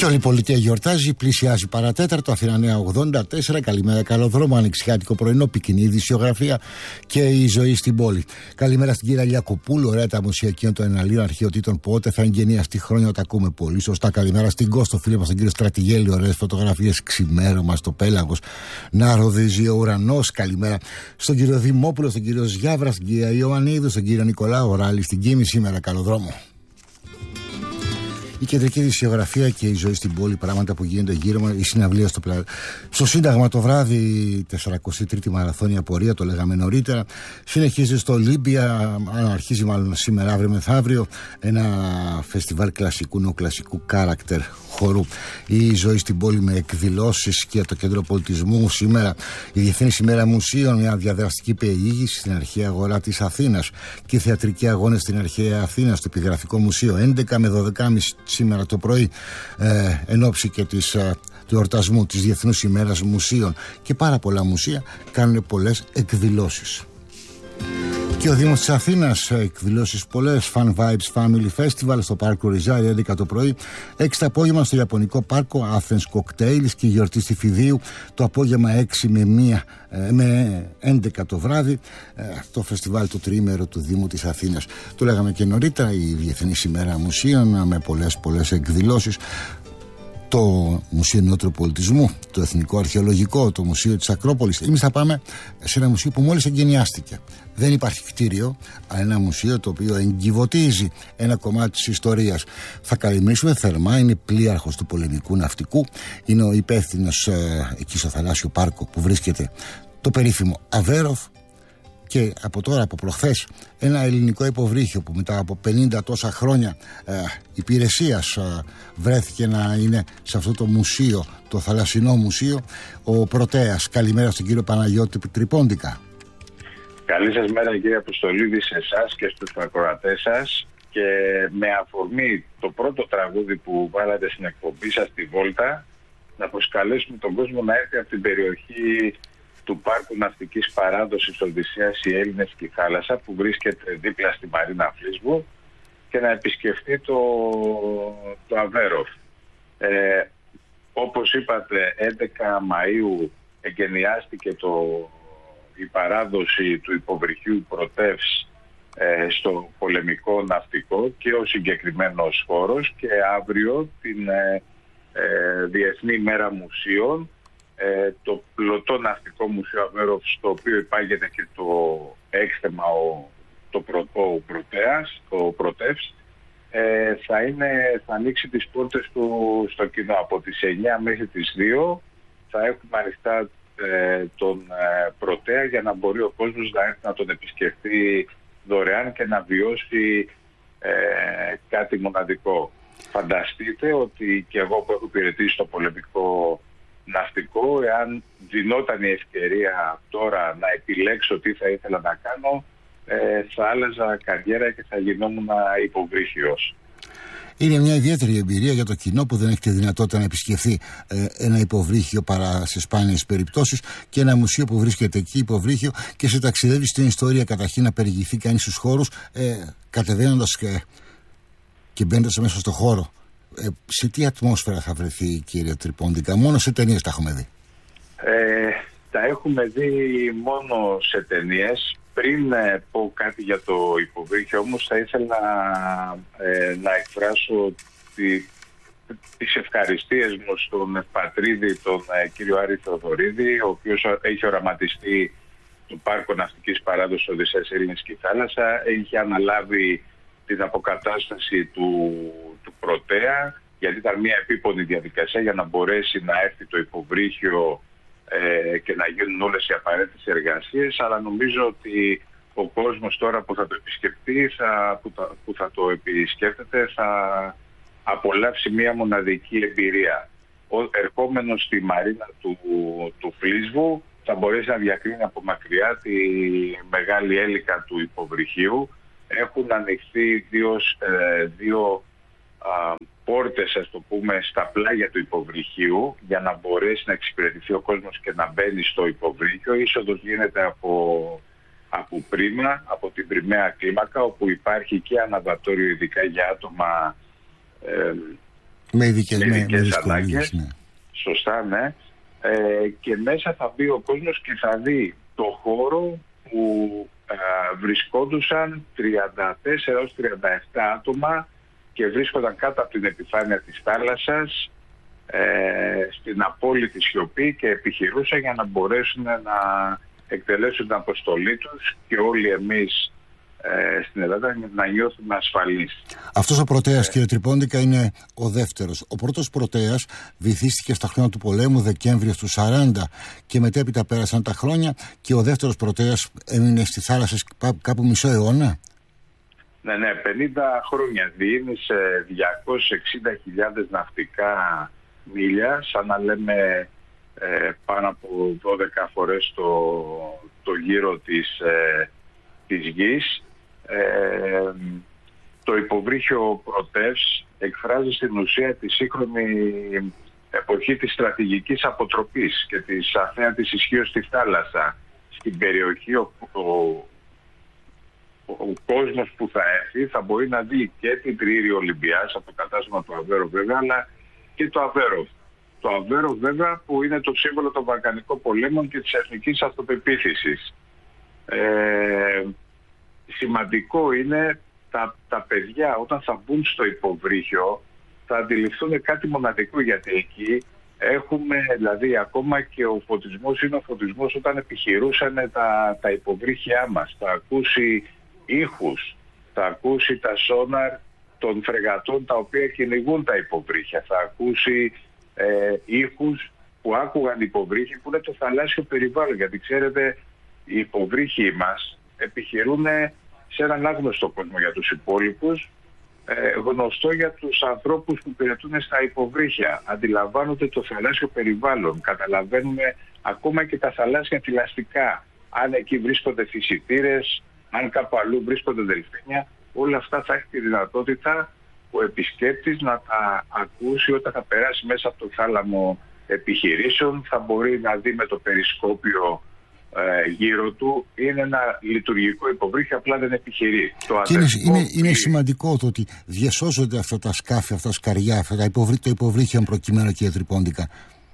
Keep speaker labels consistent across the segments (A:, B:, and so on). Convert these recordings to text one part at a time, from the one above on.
A: Και όλη η πολιτεία γιορτάζει, πλησιάζει παρατέταρτο, Αθήνα Νέα 84. Καλημέρα, καλό δρόμο, ανοιξιάτικο πρωινό, πυκνή ειδησιογραφία και η ζωή στην πόλη. Καλημέρα στην κυρία Λιακοπούλου, ωραία τα μουσιακή των εναλλίων αρχαιοτήτων. Πότε θα εγγενιαστεί χρόνια, τα ακούμε πολύ σωστά. Καλημέρα στην Κώστο, φίλε μας, τον κύριο Στρατηγέλη, ωραίες φωτογραφίες, ξημέρωμα στο πέλαγος, να ροδίζει ο ουρανός. Καλημέρα στον κύριο Δημόπουλο, στον κύριο Ζιάβρα, στην κυρία Ιωαννίδου, στον κύριο Νικολάου Ράλη, στην Κίμη σήμερα. Καλό δρόμο. Η κεντρική ειδησιογραφία και η ζωή στην πόλη, πράγματα που γίνονται γύρω μας, η συναυλία στο Σύνταγμα το βράδυ, 43η μαραθώνια πορεία, το λέγαμε νωρίτερα. Συνεχίζει στο Ολύμπια, αρχίζει μάλλον σήμερα, αύριο μεθαύριο, ένα φεστιβάλ κλασικού, νεοκλασικού character χορού. Η ζωή στην πόλη με εκδηλώσεις και το κέντρο πολιτισμού σήμερα, η Διεθνής ημέρα μουσείων, μια διαδραστική περιήγηση στην αρχαία αγορά της Αθήνας και θεατρικοί αγώνες στην αρχαία Αθήνα, στο Επιγραφικό Μουσείο, 11 με 12.30 σήμερα το πρωί, εν ώψη και του εορτασμού της Διεθνούς ημέρας μουσείων, και πάρα πολλά μουσεία κάνουν πολλές εκδηλώσεις. Και ο Δήμος της Αθήνας, εκδηλώσεις πολλές, Fun Vibes Family Festival στο πάρκο Ριζάρι 11 το πρωί, 6 το απόγευμα στο Ιαπωνικό Πάρκο Athens Cocktails και η γιορτή στη Φιδίου το απόγευμα 6 με 11 το βράδυ, το φεστιβάλ το τριήμερο του Δήμου της Αθήνας. Το λέγαμε και νωρίτερα, η Διεθνής ημέρα μουσείων με πολλές εκδηλώσεις. Το Μουσείο Νεότερου Πολιτισμού, το Εθνικό Αρχαιολογικό, το Μουσείο της Ακρόπολης. Εμείς θα πάμε σε ένα μουσείο που μόλις εγκαινιάστηκε. Δεν υπάρχει κτίριο, αλλά ένα μουσείο το οποίο εγκυβωτίζει ένα κομμάτι της ιστορίας. Θα καλημερίσουμε θερμά, είναι πλοίαρχος του πολεμικού ναυτικού, είναι ο υπεύθυνος εκεί στο θαλάσσιο πάρκο που βρίσκεται το περίφημο Αβέροφ. Και από προχθές, ένα ελληνικό υποβρύχιο που μετά από 50 τόσα χρόνια υπηρεσίας βρέθηκε να είναι σε αυτό το μουσείο, το θαλασσινό μουσείο, ο Πρωτέας. Καλημέρα στον κύριο Παναγιώτη Τρυπόντικα.
B: Καλή σας μέρα, κύριε Αποστολίδη, σε εσάς και στους ακροατές σας. Και με αφορμή το πρώτο τραγούδι που βάλατε στην εκπομπή σας, τη Βόλτα, να προσκαλέσουμε τον κόσμο να έρθει από την περιοχή του Πάρκου Ναυτικής Παράδοσης Οδυσσέας οι Έλληνες και η Θάλασσα, που βρίσκεται δίπλα στη Μαρίνα Φλίσβου, και να επισκεφτεί το Αβέροφ. Όπως είπατε, 11 Μαΐου εγκαινιάστηκε η παράδοση του υποβρυχίου Πρωτεύς στο πολεμικό ναυτικό και ο συγκεκριμένος χώρος, και αύριο την Διεθνή ημέρα μουσείων, το πλωτό ναυτικό μουσείο Αβέροφ, στο οποίο υπάγεται και το έκθεμα ο Πρωτεύς, θα ανοίξει τις πόρτες του στο κοινό. Από τις 9 μέχρι τις 2 θα έχουμε ανοιχτά τον Πρωτέα, για να μπορεί ο κόσμος να έρθει να τον επισκεφτεί δωρεάν και να βιώσει κάτι μοναδικό. Φανταστείτε ότι και εγώ που έχω υπηρετήσει στο πολεμικό ναυτικό, εάν δινόταν η ευκαιρία τώρα να επιλέξω τι θα ήθελα να κάνω, θα άλλαζα καριέρα και θα γινόμουν υποβρύχιος.
A: Είναι μια ιδιαίτερη εμπειρία για το κοινό που δεν έχει τη δυνατότητα να επισκεφθεί ένα υποβρύχιο παρά σε σπάνιες περιπτώσεις, και ένα μουσείο που βρίσκεται εκεί υποβρύχιο και σε ταξιδεύει στην ιστορία. Καταρχήν να περιηγηθεί κανείς στους χώρους, κατεβαίνοντας και μπαίνοντας μέσα στο χώρο. Σε τι ατμόσφαιρα θα βρεθεί, κύριε Τρυπόντικα? Μόνο σε ταινίες τα έχουμε δει.
B: Τα έχουμε δει μόνο σε ταινίες. Πριν πω κάτι για το υποβρύχιο, όμως, θα ήθελα να εκφράσω τις ευχαριστίες μου στον ευπατρίδη, τον κύριο Άρη Θεοδωρίδη, ο οποίος έχει οραματιστεί το Πάρκο Ναυτικής Παράδοσης Οδυσσέας Έλληνες και η Θάλασσα. Έχει αναλάβει την αποκατάσταση του Πρωτέα, γιατί ήταν μια επίπονη διαδικασία για να μπορέσει να έρθει το υποβρύχιο και να γίνουν όλες οι απαραίτητες εργασίες. Αλλά νομίζω ότι ο κόσμος τώρα που θα το επισκεφτεί, που θα το επισκέφτεται, θα απολαύσει μια μοναδική εμπειρία. Ερχόμενος στη Μαρίνα του Φλίσβου, θα μπορέσει να διακρίνει από μακριά τη μεγάλη έλικα του υποβρυχίου. Έχουν ανοιχθεί δύο πόρτες, ας το πούμε, στα πλάγια του υποβρυχίου, για να μπορέσει να εξυπηρετηθεί ο κόσμος και να μπαίνει στο υποβρύχιο. Η είσοδος γίνεται από πρίμα, από την πριμαία κλίμακα, όπου υπάρχει και αναβατόριο ειδικά για άτομα
A: με ειδικές
B: ανάγκες. Ναι. Σωστά, ναι. Και μέσα θα μπει ο κόσμος και θα δει το χώρο που βρισκόντουσαν 34 έως 37 άτομα και βρίσκονταν κάτω από την επιφάνεια της θάλασσας στην απόλυτη σιωπή και επιχειρούσαν για να μπορέσουν να εκτελέσουν την αποστολή τους και όλοι εμείς στην Ελλάδα να νιώθουμε ασφαλείς.
A: Αυτός ο πρωτέας, κύριε Τρυπώντικα, είναι ο δεύτερος. Ο πρώτος πρωτέας βυθίστηκε στα χρόνια του πολέμου, Δεκέμβριο του 40, και μετέπειτα πέρασαν τα χρόνια και ο δεύτερος πρωτέας έμεινε στη θάλασσα κάπου μισό αιώνα.
B: Ναι, 50 χρόνια. Διήνυσε 260.000 ναυτικά μίλια, σαν να λέμε πάνω από 12 φορές το γύρο της γης. Το υποβρύχιο Πρωτεύς εκφράζει στην ουσία τη σύγχρονη εποχή της στρατηγικής αποτροπής και της αθέατης ισχύως στη θάλασσα. Στην περιοχή ο κόσμος που θα έρθει θα μπορεί να δει και την Τριήρη Ολυμπιάς από το κατάστημα του Αβέροφ βέβαια, αλλά και το Αβέροφ. Το Αβέροφ βέβαια που είναι το σύμβολο των Βαλκανικών πολέμων και της εθνικής αυτοπεποίθησης. Σημαντικό είναι τα παιδιά όταν θα μπουν στο υποβρύχιο θα αντιληφθούν κάτι μοναδικό, γιατί εκεί έχουμε, δηλαδή ακόμα και ο φωτισμός είναι ο φωτισμός όταν επιχειρούσαν τα υποβρύχια μας. Θα ακούσει ήχους, θα ακούσει τα σόναρ των φρεγατών τα οποία κυνηγούν τα υποβρύχια, θα ακούσει ήχους που άκουγαν οι υποβρύχοι που είναι το θαλάσσιο περιβάλλον, γιατί ξέρετε οι υποβρύχοι μας επιχειρούν σε έναν άγνωστο κόσμο για τους υπόλοιπους, γνωστό για τους ανθρώπους που υπηρετούν στα υποβρύχια. Αντιλαμβάνονται το θαλάσσιο περιβάλλον, καταλαβαίνουν ακόμα και τα θαλάσσια θηλαστικά. Αν εκεί βρίσκονται φυσιτήρες, αν κάπου αλλού βρίσκονται δελφίνια, όλα αυτά θα έχει τη δυνατότητα ο επισκέπτης να τα ακούσει όταν θα περάσει μέσα από το θάλαμο επιχειρήσεων, θα μπορεί να δει με το περισκόπιο γύρω του. Είναι ένα λειτουργικό υποβρύχιο, απλά δεν επιχειρεί.
A: Είναι σημαντικό το ότι διασώζονται αυτά τα σκάφη, αυτά τα σκαριά, το υποβρύχιο προκειμένου, κύριε Τρυπώντικα.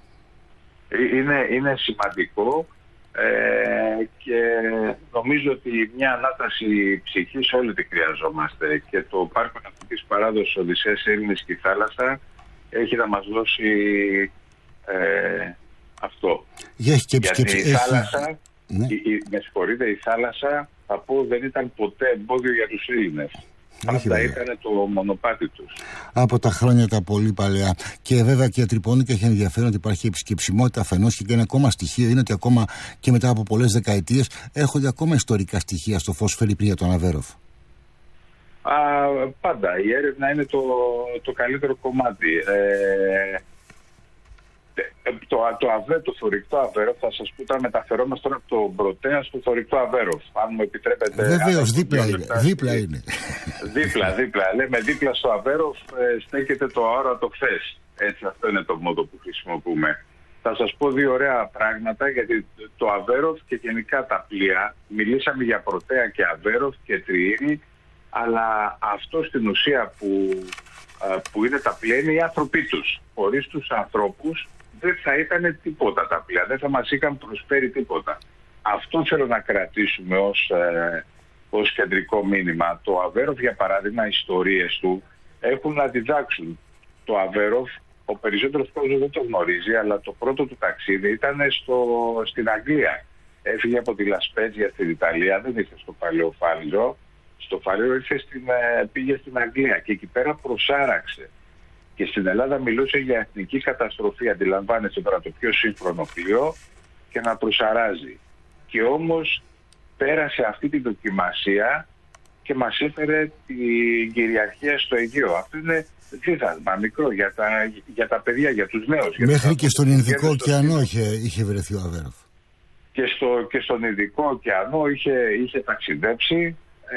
B: Είναι σημαντικό και νομίζω ότι μια ανάταση ψυχής όλοι τη χρειαζόμαστε και το Πάρκο Ναυτικής Παράδοσης Οδυσσέας Ειρήνης και η θάλασσα έχει να μας δώσει αυτό. Γιατί η θάλασσα, με συγχωρείτε, η θάλασσα θα πω δεν ήταν ποτέ εμπόδιο για τους Έλληνες. Αυτά ήταν το μονοπάτι τους.
A: Από τα χρόνια τα πολύ παλαιά. Και βέβαια, κύριε Τρυπώντικα, έχει ενδιαφέρον ότι υπάρχει επισκεψιμότητα αφενός και ένα ακόμα στοιχείο είναι ότι ακόμα και μετά από πολλές δεκαετίες έρχονται ακόμα ιστορικά στοιχεία στο φως φέρει πριν για τον Αβέροφ.
B: Πάντα. Η έρευνα είναι το καλύτερο κομμάτι. Το θωρηκτό Αβέροφ, θα σας πω, τώρα μεταφερόμαστε τώρα από το Πρωτέα στο θωρηκτό Αβέροφ. Αν μου επιτρέπετε.
A: Βεβαίως, δίπλα είναι.
B: Δίπλα. Λέμε δίπλα στο Αβέροφ στέκεται το αόρατο χθες. Έτσι, αυτό είναι το μότο που χρησιμοποιούμε. Θα σας πω δύο ωραία πράγματα, γιατί το Αβέροφ και γενικά τα πλοία, μιλήσαμε για Πρωτέα και Αβέροφ και Τριήρη, αλλά αυτό στην ουσία που είναι τα πλοία είναι οι άνθρωποι τους. Χωρίς τους ανθρώπους δεν θα ήταν τίποτα τα πλοία, δεν θα μας είχαν προσφέρει τίποτα. Αυτό θέλω να κρατήσουμε ως κεντρικό μήνυμα. Το Αβέροφ, για παράδειγμα, οι ιστορίες του έχουν να διδάξουν. Το Αβέροφ, ο περισσότερος κόσμος δεν το γνωρίζει, αλλά το πρώτο του ταξίδι ήταν στην Αγγλία. Έφυγε από τη Λασπέτζια στην Ιταλία, δεν ήρθε στο παλαιό Φάλιρο. Στο Φάλιρο πήγε στην Αγγλία και εκεί πέρα προσάραξε. Και στην Ελλάδα μιλούσε για εθνική καταστροφή. Αντιλαμβάνεσαι τώρα το πιο σύγχρονο πλοίο και να προσαράζει. Και όμως πέρασε αυτή την δοκιμασία και μας έφερε την κυριαρχία στο Αιγαίο. Αυτό είναι δίδαγμα μικρό για τα παιδιά, για τους νέους.
A: Μέχρι και στον Ινδικό ωκεανό είχε βρεθεί ο Αβέροφ.
B: Και στον Ινδικό ωκεανό είχε ταξιδέψει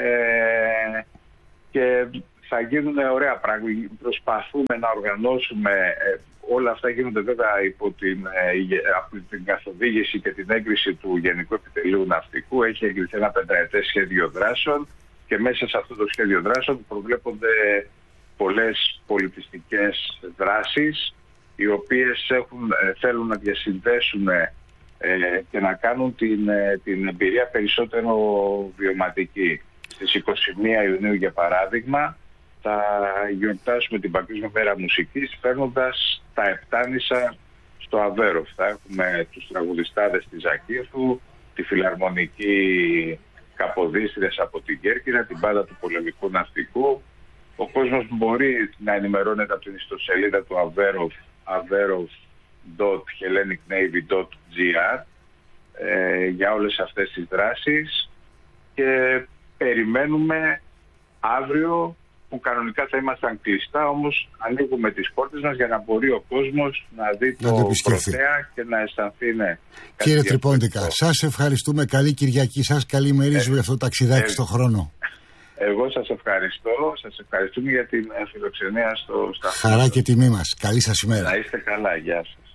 B: και θα γίνουν ωραία πράγματα. Προσπαθούμε να οργανώσουμε, όλα αυτά γίνονται βέβαια από την καθοδήγηση και την έγκριση του Γενικού Επιτελείου Ναυτικού. Έχει εγκριθεί ένα 5ετές σχέδιο δράσεων και μέσα σε αυτό το σχέδιο δράσεων προβλέπονται πολλές πολιτιστικές δράσεις οι οποίες θέλουν να διασυνδέσουν και να κάνουν την εμπειρία περισσότερο βιωματική. Στις 21 Ιουνίου, για παράδειγμα, θα γιορτάσουμε την Παγκόσμια Μέρα Μουσικής φέρνοντας τα Επτάνησα στο Αβέροφ. Θα έχουμε τους τραγουδιστάδες της Ζακύρθου, τη Φιλαρμονική Καποδίστρες από την Κέρκυρα, την Μπάντα του Πολεμικού Ναυτικού. Ο κόσμος μπορεί να ενημερώνεται από την ιστοσελίδα του Αβέροφ, averov.hellenicnavy.gr, για όλες αυτές τις δράσεις, και περιμένουμε αύριο, που κανονικά θα ήμασταν κλειστά, όμως ανοίγουμε τις πόρτες μας για να μπορεί ο κόσμος να δει το πρωτέα και να αισθανθεί.
A: Κύριε Τρυπόντικα, σας ευχαριστούμε. Καλή Κυριακή σας, καλή μερίζου για αυτό το ταξιδάκι στο χρόνο.
B: Εγώ σας ευχαριστώ. Σας ευχαριστούμε για την φιλοξενία στο σταθμό.
A: Χαρά και τιμή μας. Καλή σας ημέρα.
B: Να είστε καλά. Γεια σας.